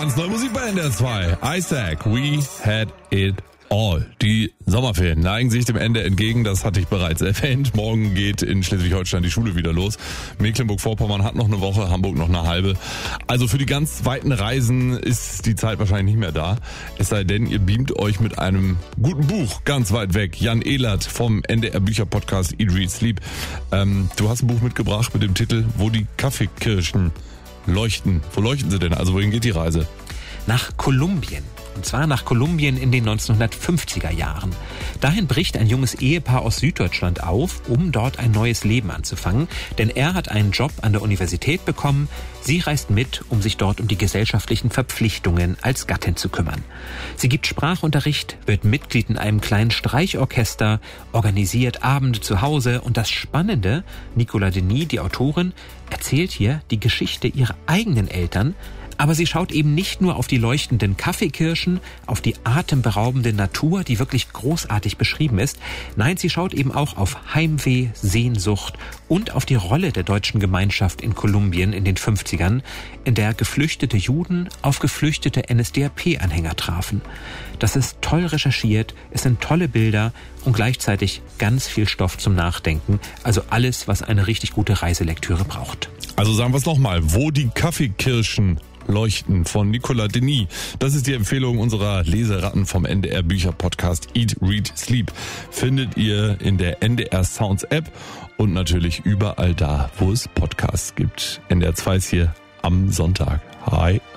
Ganz neue Musik bei NDR 2. Isaac, We Had It All. Die Sommerferien neigen sich dem Ende entgegen, das hatte ich bereits erwähnt. Morgen geht in Schleswig-Holstein die Schule wieder los. Mecklenburg-Vorpommern hat noch eine Woche, Hamburg noch eine halbe. Also für die ganz weiten Reisen ist die Zeit wahrscheinlich nicht mehr da. Es sei denn, ihr beamt euch mit einem guten Buch ganz weit weg. Jan Ehlert vom NDR Bücher-Podcast Eat, Read, Sleep. Du hast ein Buch mitgebracht mit dem Titel Wo die Kaffeekirschen leuchten. Wo leuchten sie denn? Also wohin geht die Reise? Nach Kolumbien. Und zwar nach Kolumbien in den 1950er Jahren. Dahin bricht ein junges Ehepaar aus Süddeutschland auf, um dort ein neues Leben anzufangen. Denn er hat einen Job an der Universität bekommen. Sie reist mit, um sich dort um die gesellschaftlichen Verpflichtungen als Gattin zu kümmern. Sie gibt Sprachunterricht, wird Mitglied in einem kleinen Streichorchester, organisiert Abende zu Hause. Und das Spannende, Nicola Denis, die Autorin, erzählt hier die Geschichte ihrer eigenen Eltern. Aber sie schaut eben nicht nur auf die leuchtenden Kaffeekirschen, auf die atemberaubende Natur, die wirklich großartig beschrieben ist. Nein, sie schaut eben auch auf Heimweh, Sehnsucht und auf die Rolle der deutschen Gemeinschaft in Kolumbien in den 50ern, in der geflüchtete Juden auf geflüchtete NSDAP-Anhänger trafen. Das ist toll recherchiert, es sind tolle Bilder und gleichzeitig ganz viel Stoff zum Nachdenken. Also alles, was eine richtig gute Reiselektüre braucht. Also sagen wir es nochmal, Wo die Kaffeekirschen leuchten von Nicola Denis. Das ist die Empfehlung unserer Leseratten vom NDR Bücher Podcast Eat, Read, Sleep. Findet ihr in der NDR Sounds App und natürlich überall da, wo es Podcasts gibt. NDR 2 ist hier am Sonntag. Hi.